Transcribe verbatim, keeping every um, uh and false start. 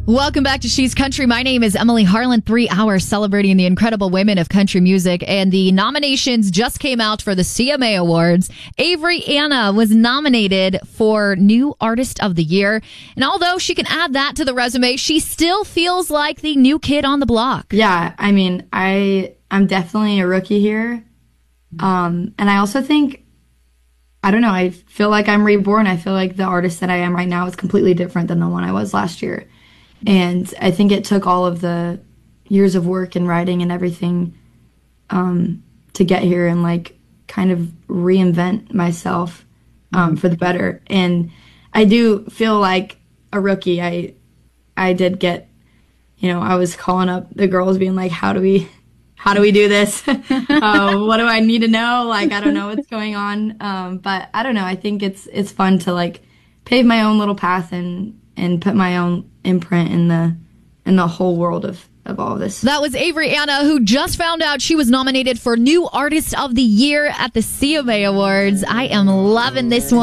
Welcome back to She's Country. My name is Emily Harlan. Three hours celebrating the incredible women of country music. And the nominations just came out for the C M A Awards. Avery Anna was nominated for New Artist of the Year. And although she can add that to the resume, she still feels like the new kid on the block. Yeah, I mean, I, I'm definitely a rookie here. Um, and I also think, I don't know, I feel like I'm reborn. I feel like the artist that I am right now is completely different than the one I was last year. And I think it took all of the years of work and writing and everything um, to get here and, like, kind of reinvent myself um, for the better. And I do feel like a rookie. I I did get, you know, I was calling up the girls being like, how do we, how do we do this? uh, what do I need to know? Like, I don't know what's going on. Um, but I don't know. I think it's it's fun to, like, pave my own little path and, and put my own imprint in the in the whole world of, of all of this. That was Avery Anna, who just found out she was nominated for New Artist of the Year at the C M A Awards. I am loving this one.